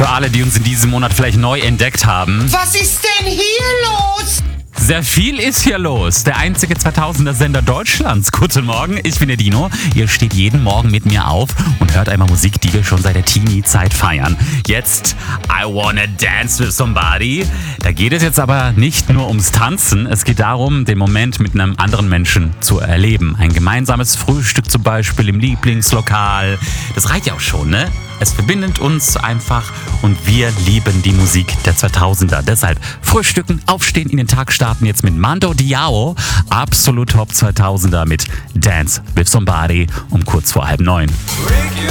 Für alle, die uns in diesem Monat vielleicht neu entdeckt haben. Was ist denn hier los? Sehr viel ist hier los. Der einzige 2000er-Sender Deutschlands. Guten Morgen, ich bin der Dino. Ihr steht jeden Morgen mit mir auf und hört einmal Musik, die wir schon seit der Teenie-Zeit feiern. Jetzt I Wanna Dance With Somebody. Da geht es jetzt aber nicht nur ums Tanzen. Es geht darum, den Moment mit einem anderen Menschen zu erleben. Ein gemeinsames Frühstück zum Beispiel im Lieblingslokal. Das reicht ja auch schon, ne? Es verbindet uns einfach und wir lieben die Musik der 2000er. Deshalb frühstücken, aufstehen, in den Tag starten jetzt mit Mando Diao. Absolut Top 2000er mit Dance With Somebody um kurz vor 8:30.